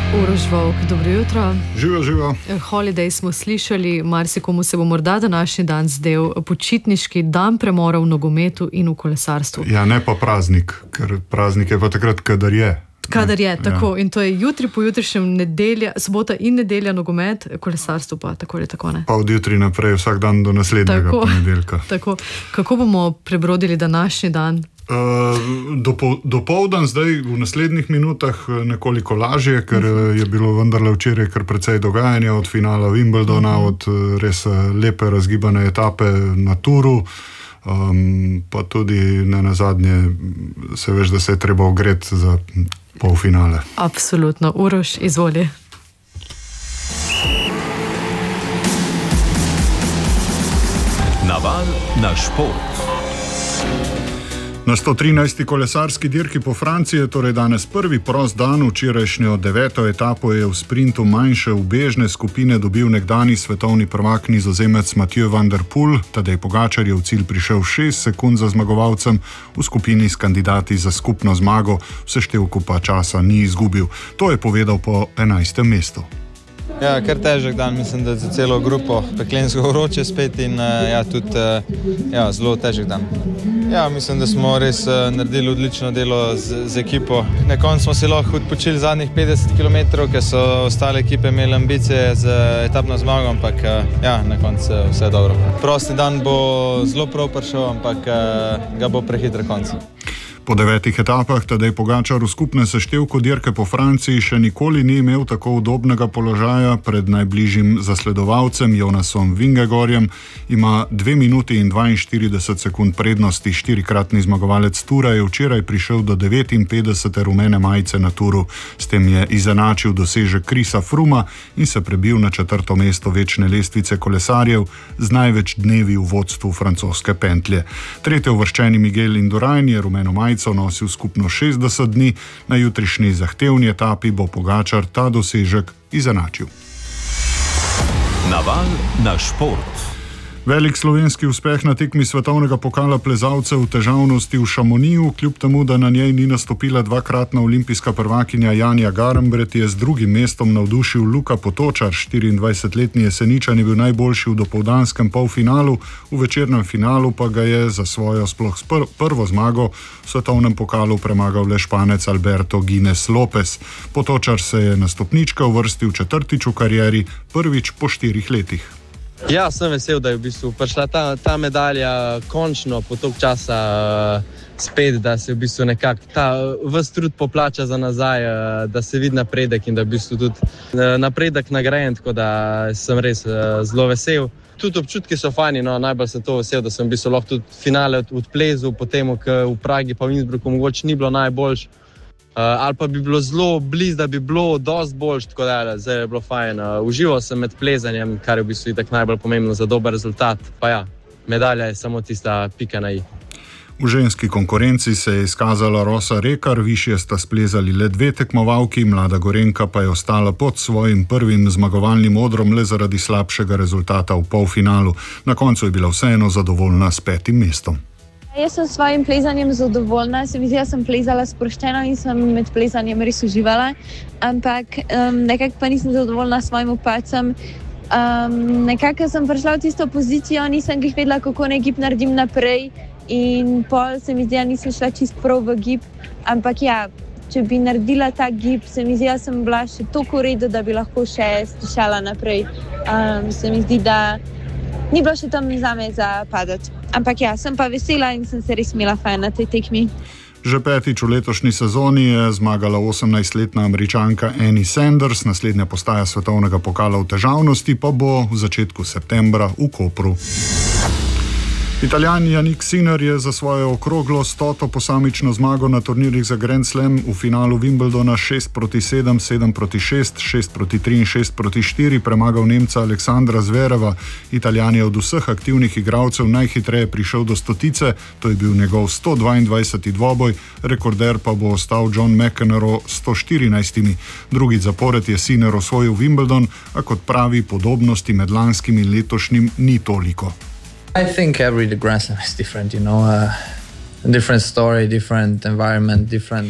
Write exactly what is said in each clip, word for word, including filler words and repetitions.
Uroš Volk, dobro jutro. Živo, živo. Holiday smo slišali, marsikomu se bo morda današnji dan zdel počitniški dan premora v nogometu in v kolesarstvu. Ja, ne pa praznik, ker praznik je pa takrat, kadar je. Kadar je, tako. Ja. In to je jutri, pojutrišnjem nedelja, sobota in nedelja nogomet, kolesarstvo pa tako ali tako ne. Pa od jutri naprej vsak dan do naslednjega tako, ponedeljka. Tako. Kako bomo prebrodili današnji dan? Uh, dopol, dopoldan zdaj v naslednjih minutah nekoliko lažje, ker je bilo vendarle včeraj kar precej dogajanja od finala Wimbledona, od res lepe razgibane etape na Turu, um, pa tudi ne nazadnje se veš, da se je treba ogreti za polfinale. Absolutno. Uroš, izvoli. Naval na šport. Na sto trinajsti kolesarski dirki po Franciji je torej danes prvi prost dan. Včerajšnjo deveto etapo je v sprintu manjše ubežne skupine dobil nekdani svetovni prvak Nizozemec Mathieu van der Poel. Tadej Pogačar je v cilj prišel šest sekund za zmagovalcem, v skupini s kandidati za skupno zmago, v seštevku pa časa ni izgubil. To je povedal po enajstem mestu. Ja, kar težek dan, mislim, da za celo grupo, peklensko vroče spet in ja, tudi ja, zelo težek dan. Ja, mislim, da smo res naredili odlično delo z, z ekipo. Na koncu smo se lahko odpočili zadnjih petdeset kilometrov, ker so ostale ekipe imeli ambicije z etapno zmago, ampak ja, na koncu vse dobro. Prosti dan bo zelo prav prišel, ampak ga bo prehiter konc. Po devetih etapah Tadej Pogačar v skupnem seštevku dirke po Franciji še nikoli ni imel tako udobnega položaja. Pred najbližjim zasledovalcem Jonasom Vingegorjem ima dve minuti in dvainštirideset sekund prednosti. Štirikratni zmagovalec Tura je včeraj prišel do devetinpetdesete rumene majice na Turu. S tem je izenačil dosežek Chrisa Frooma in se prebil na četrto mesto večne lestvice kolesarjev z največ dnevi v vodstvu francoske pentlje. Tretjeuvrščeni Miguel Indurain je rumeno majico nosil skupno šestdeset dni, na jutrišnji zahtevni etapi bo Pogačar ta dosežek izenačil. Naval na šport. Velik slovenski uspeh na tekmi svetovnega pokala plezalcev v težavnosti v Šamoniju, kljub temu, da na njej ni nastopila dvakratna olimpijska prvakinja Janja Garnbret, je z drugim mestom navdušil Luka Potočar. štiriindvajsetletni Jeseničan je bil najboljši v dopoldanskem polfinalu, v večernem finalu pa ga je za svojo sploh prvo zmago v svetovnem pokalu premagal le Španec Alberto Gines Lopez. Potočar se je na stopničke uvrstil četrtič v karieri, prvič po štirih letih. Ja, sem vesel, da je v bistvu prišla ta, ta medalja končno po toliko časa uh, spet, da se v bistvu nekako ta ves trud poplača za nazaj, uh, da se vidi napredek in da je v bistvu tudi uh, napredek nagrajen, tako da sem res uh, zelo vesel. Tudi občutki so fajni, no, najbolj sem to vesel, da sem v bistvu lahko tudi finale odplezil, potem, ker v Pragi pa v Innsbrucku mogoče ni bilo najboljš. Uh, ali pa bi bilo zelo blizu, da bi bilo dosti boljš, tako da zdaj je bilo fajn. Uh, užival sem med plezanjem, kar je v bistvu itak najbolj pomembno za dober rezultat. Pa ja, medalja je samo tista pika na i. V ženski konkurenci se je izkazala Rosa Rekar, višje sta splezali le dve tekmovalki, mlada Gorenjka pa je ostala pod svojim prvim zmagovalnim odrom le zaradi slabšega rezultata v polfinalu. Na koncu je bila vseeno zadovoljna s petim mestom. Jaz sem s svojim plezanjem zadovoljna, se mi zdi, da sem plezala sproščeno in sem med plezanjem res uživala, ampak um, nekako pa nisem zadovoljna s svojim padcem. Um, nekako sem prišla v tisto pozicijo, nisem jih vedela, kako naj gib naredim naprej in pol se mi zdi, da nisem šla čist prav v gib, ampak ja, če bi naredila ta gib, se mi zdi, da sem bila še toliko v redu, da bi lahko še stišala naprej. Um, se mi zdi, da ni bilo še tam zame za padati. Ampak ja, sem pa vesela in sem se res imela fajn na tej tekmi. Že petič v letošnji sezoni je zmagala osemnajstletna Američanka Annie Sanders, naslednja postaja svetovnega pokala v težavnosti pa bo v začetku septembra v Kopru. Italijan Jannik Sinner je za svojo okroglo stoto posamično zmago na turnirjih za Grand Slam v finalu Wimbledona šest proti sedem, sedem proti šest, šest proti tri in šest proti štiri premagal Nemca Aleksandra Zvereva. Italijan je od vseh aktivnih igralcev najhitreje prišel do stotice, to je bil njegov sto dvaindvajseti dvoboj, rekorder pa bo ostal John McEnroe s sto štirinajstimi. Drugi zapored je Sinner osvojil Wimbledon, a kot pravi, podobnosti med lanskim in letošnjim ni toliko. I think every Grand Slam is different, you know, uh, different story, different environment, different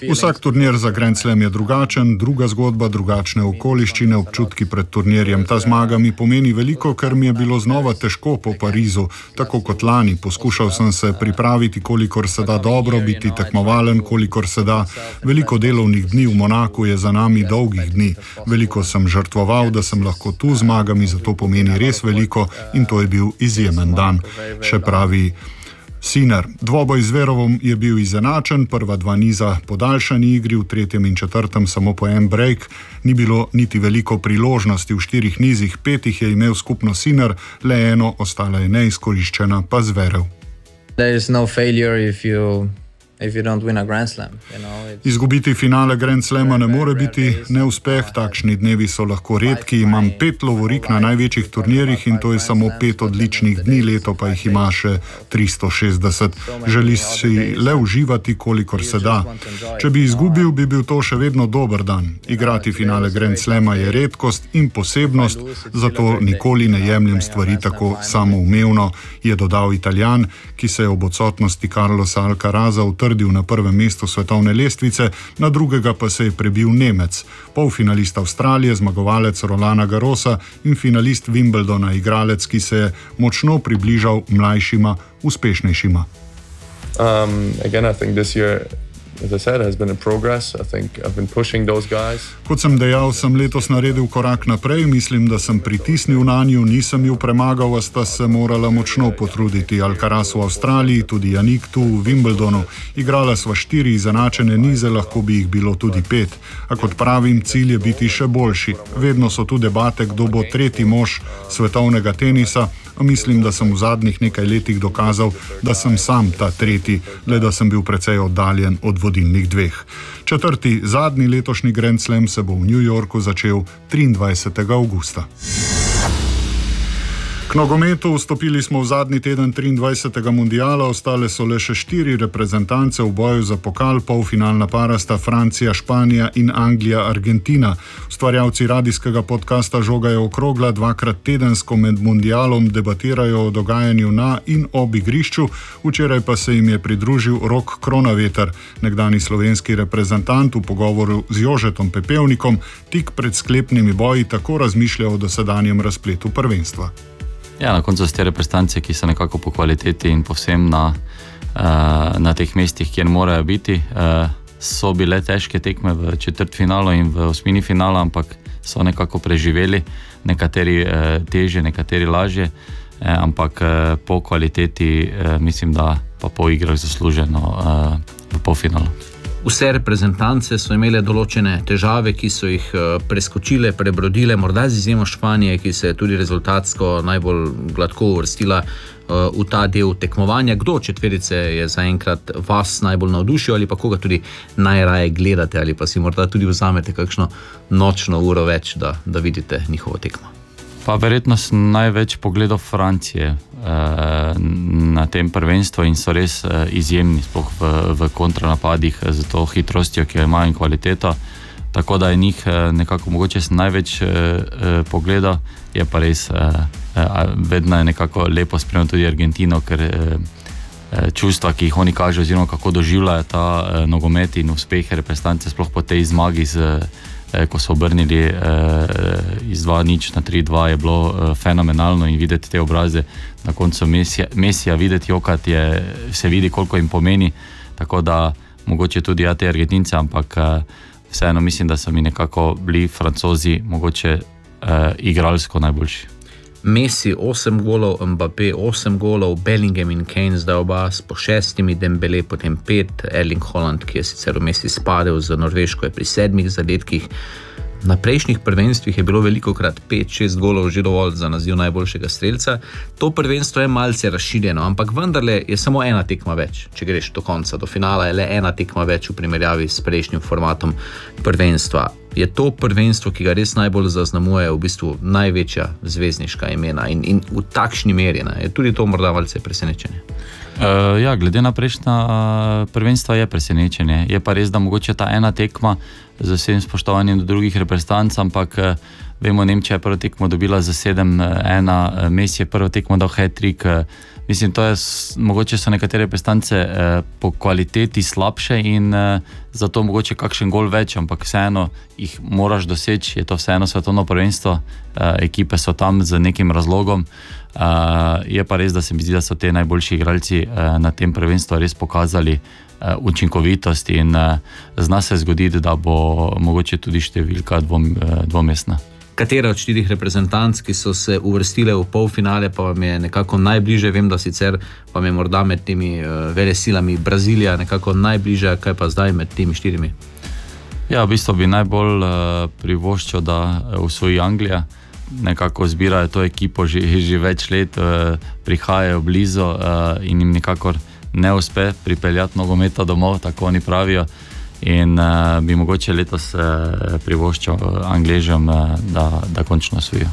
Vsak turnir za Grand Slam je drugačen, druga zgodba, drugačne okoliščine, občutki pred turnirjem. Ta zmaga mi pomeni veliko, ker mi je bilo znova težko po Parizu, tako kot lani. Poskušal sem se pripraviti, kolikor se da dobro, biti tekmovalen, kolikor se da. Veliko delovnih dni v Monaku je za nami dolgih dni. Veliko sem žrtvoval, da sem lahko tu, zmaga mi zato pomeni res veliko in to je bil izjemen dan. Še pravi Sinner. Dvoboj z Zverevom je bil izenačen, prva dva niza podaljšani igri, v tretjem in četrtem samo po en break. Ni bilo niti veliko priložnosti v štirih nizih, petih je imel skupno Sinner, le eno, ostala je neizkoriščena, pa Zverev. There is no failure if you if you don't win a Grand Slam, you know. Izgubiti finale Grand Slama ne more biti neuspeh, takšni dnevi so lahko redki. Imam pet lovorik na največjih turnirjih in to je samo pet odličnih dni, leto pa jih ima še tristo šestdeset. Želi si le uživati, kolikor se da. Če bi izgubil, bi bil to še vedno dober dan. Igrati finale Grand Slama je redkost in posebnost, zato nikoli ne jemljem stvari tako samoumevno, je dodal Italijan, ki se je ob odsotnosti Carlosa Alcaraza utrdil na prvem mestu svetovne lestvice, na drugega pa se je prebil Nemec, polfinalist Avstralije, zmagovalec Rolanda Garrosa in finalist Wimbledona, igralec, ki se je močno približal mlajšima, uspešnejšima. Um, again, I think this year, as I said, has been a progress. I think I've been pushing those guys. Kot sem dejal, sem letos naredil korak naprej, mislim, da sem pritisnil na nju, nisem ju premagal, a sta se morala močno potruditi. Alcaraz v Avstraliji, tudi Jannik tu v Wimbledonu. Igrala sva štiri izenačene nize, lahko bi jih bilo tudi pet. A kot pravim, cilj je biti še boljši. Vedno so tu debate, kdo bo tretji mož svetovnega tenisa, a mislim, da sem v zadnjih nekaj letih dokazal, da sem sam ta tretji, le da sem bil precej oddaljen od vodilnih dveh. Četrti, zadnji letošnji Grand Slam se bo v New Yorku začel triindvajsetega avgusta. K nogometu vstopili smo v zadnji teden triindvajsetega mundiala, ostale so le še štiri reprezentance v boju za pokal, polfinalna para sta Francija, Španija in Anglija, Argentina. Ustvarjalci radijskega podcasta Žoga je okrogla, dvakrat tedensko med mundialom debatirajo o dogajanju na in ob igrišču, včeraj pa se jim je pridružil Rok Kronaveter, nekdani slovenski reprezentant, v pogovoru z Jožetom Pepevnikom, tik pred sklepnimi boji tako razmišlja o dosedanjem razpletu prvenstva. Ja, na koncu so te reprezentance, ki so nekako po kvaliteti in povsem na, uh, na teh mestih, kjer morajo biti. Uh, so bile težke tekme v četrtfinalu in v osmini finala, ampak so nekako preživeli, nekateri uh, težje, nekateri lažje, uh, ampak uh, po kvaliteti uh, mislim, da pa po igrah zasluženo uh, v polfinalu. Vse reprezentance so imele določene težave, ki so jih preskočile, prebrodile, morda z izjemo Španije, ki se je tudi rezultatsko najbolj gladko uvrstila v ta del tekmovanja. Kdo četverice je zaenkrat vas najbolj navdušil ali pa koga tudi najraje gledate ali pa si morda tudi vzamete kakšno nočno uro več, da, da vidite njihovo tekmo? Pa verjetno sem največ pogledal Francije eh, na tem prvenstvu in so res eh, izjemni, sploh v, v kontranapadih z to hitrostjo, ki jo imajo in kvaliteto. Tako da je njih eh, nekako mogoče sem največ eh, eh, pogledal, je pa res eh, eh, vedno je nekako lepo spremljati tudi Argentino, ker eh, čustva, ki jih oni kažejo oziroma kako doživljajo ta eh, nogomet in uspehe reprezentance, sploh po tej zmagi z ko so obrnili eh, iz dva nič na tri dva, je bilo eh, fenomenalno in videti te obraze na koncu Mesija, Mesija videti jokati, je, se vidi, koliko jim pomeni, tako da mogoče tudi ja te Argentince, ampak eh, vseeno mislim, da so mi nekako bili Francozi mogoče eh, igralsko najboljši. Messi osem golov, Mbappé osem golov, Bellingham in Kane zdaj oba s po šestimi, Dembele potem pet, Erling Haaland, ki je sicer v Messi spadel z Norveško, je pri sedmih zadetkih. Na prejšnjih prvenstvih je bilo velikokrat pet šest golov že dovolj za naziv najboljšega strelca. To prvenstvo je malce razširjeno, ampak vendarle je samo ena tekma več. Če greš do konca, do finala, je le ena tekma več v primerjavi s prejšnjim formatom prvenstva. Je to prvenstvo, ki ga res najbolj zaznamuje v bistvu največja zvezdniška imena in, in v takšni meri, ne, je tudi to morda malce presenečenje. Uh, ja, glede na prejšnja uh, prvenstva je presenečenje. Je pa res, da mogoče ta ena tekma z vsem spoštovanjem do drugih reprezentanc, ampak uh, vemo, Nemčija je prvo tekmo dobila za sedem ena, uh, Messi je prvo tekmo dal hat-trick, uh, mislim, to je, mogoče so nekatere prestance eh, po kvaliteti slabše in eh, zato mogoče kakšen gol več, ampak vseeno jih moraš doseči, je to vseeno svetovno prvenstvo, eh, ekipe so tam z nekim razlogom. Uh, je pa res, da se mi zdi, da so te najboljši igralci uh, na tem prvenstvu res pokazali uh, učinkovitost in uh, zna se zgoditi, da bo mogoče tudi številka dvom, uh, dvomestna. Katera od štirih reprezentanc, ki so se uvrstile v polfinale, pa vam je nekako najbliže? Vem, da sicer vam je morda med temi uh, velesilami Brazilija nekako najbliže, kaj pa zdaj med temi štirimi? Ja, v bistvu bi najbolj uh, privoščil, da osvoji Anglija. Nekako zbirajo to ekipo že, že več let, eh, prihajajo blizu eh, in jim nekako ne uspe pripeljati nogometa domov, tako oni pravijo. In eh, bi mogoče letos eh, privoščil Angležem, eh, da, da končno osvojijo.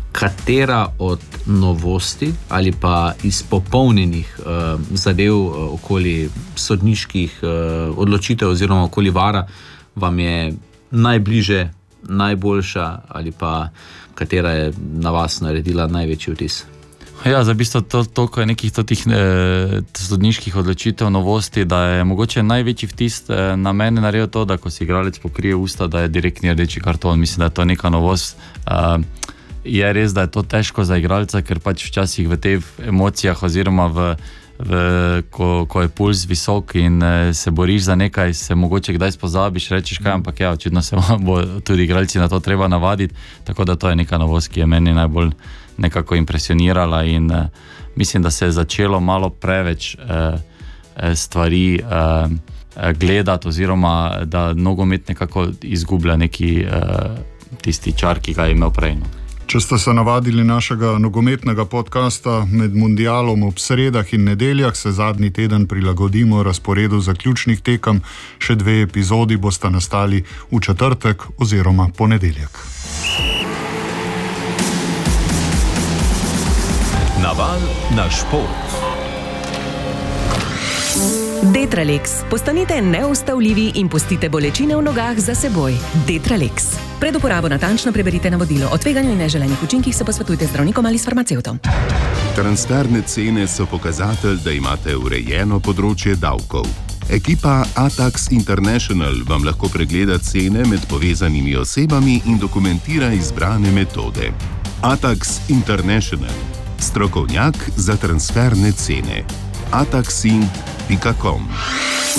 Katera od novosti ali pa izpopolnjenih eh, zadev eh, okoli sodniških eh, odločitev oziroma okoli vara vam je najbliže, najboljša ali pa katera je na vas naredila največji vtis? Ja, za bistvo to, toliko je nekih totih eh, sodniških odločitev, novosti, da je mogoče največji vtis eh, na mene naredil to, da ko si igralec pokrije usta, da je direktni rdeči karton. Mislim, da je to neka novost. Eh, je res, da je to težko za igralca, ker pač včasih v teh emocijah oziroma v, v, ko, ko je puls visok in eh, se boriš za nekaj, se mogoče kdaj spozabiš, rečeš kaj, ampak ja, očitno se bo tudi igralci na to treba navaditi, tako da to je neka novost, ki je meni najbolj nekako impresionirala in eh, mislim, da se je začelo malo preveč eh, stvari eh, gledati oziroma da nogomet nekako izgublja neki eh, tisti čar, ki ga je imel prej. No. Če ste se navadili našega nogometnega podcasta med mundialom ob sredah in nedeljah, se zadnji teden prilagodimo razporedu zaključnih tekem. Še dve epizodi bosta nastali v četrtek oziroma ponedeljek. Naval na šport. Detralex. Postanite neustavljivi in pustite bolečine v nogah za seboj. Detralex. Pred uporabo natančno preberite navodilo. O tveganju in neželenih učinkih se posvetujte z zdravnikom ali s farmacevtom. Transferne cene so pokazatelj, da imate urejeno področje davkov. Ekipa Atax International vam lahko pregleda cene med povezanimi osebami in dokumentira izbrane metode. Atax International. Strokovnjak za transferne cene. ataxin pika com